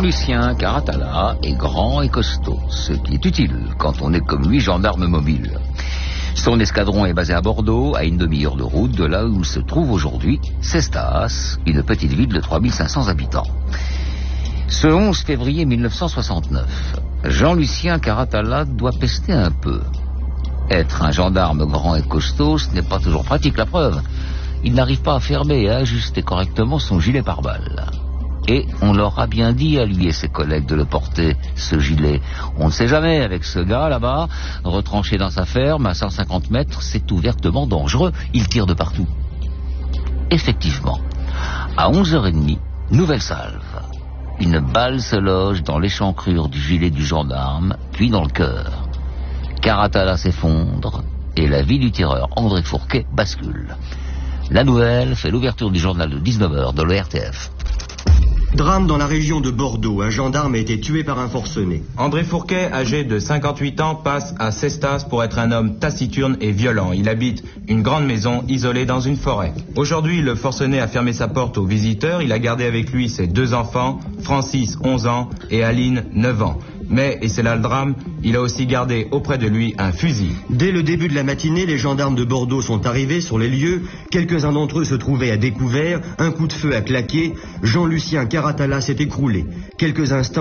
Jean-Lucien Caratala est grand et costaud, ce qui est utile quand on est comme lui gendarme mobile. Son escadron est basé à Bordeaux, à une demi-heure de route de là où se trouve aujourd'hui Cestas, une petite ville de 3500 habitants. Ce 11 février 1969, Jean-Lucien Caratala doit pester un peu. Être un gendarme grand et costaud, ce n'est pas toujours pratique, la preuve. Il n'arrive pas à fermer et à ajuster correctement son gilet pare-balles. Et on leur a bien dit à lui et ses collègues de le porter, ce gilet. On ne sait jamais, avec ce gars là-bas, retranché dans sa ferme à 150 mètres, c'est ouvertement dangereux. Il tire de partout. Effectivement, à 11h30, nouvelle salve. Une balle se loge dans l'échancrure du gilet du gendarme, puis dans le cœur. Caratala s'effondre et la vie du tireur André Fourquet bascule. La nouvelle fait l'ouverture du journal de 19h de l'ORTF. Drame dans la région de Bordeaux. Un gendarme a été tué par un forcené. André Fourquet, âgé de 58 ans, passe à Cestas pour être un homme taciturne et violent. Il habite une grande maison isolée dans une forêt. Aujourd'hui, le forcené a fermé sa porte aux visiteurs. Il a gardé avec lui ses 2 enfants, Francis, 11 ans, et Aline, 9 ans. Mais, et c'est là le drame, il a aussi gardé auprès de lui un fusil. Dès le début de la matinée, les gendarmes de Bordeaux sont arrivés sur les lieux. Quelques-uns d'entre eux se trouvaient à découvert. Un coup de feu a claqué. Jean-Lucien Caratala s'est écroulé. Quelques instants